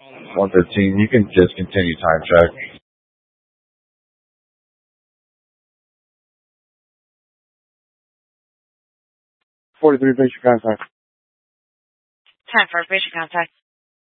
115. You can just continue time check. 43 basic contact. Time for basic contact.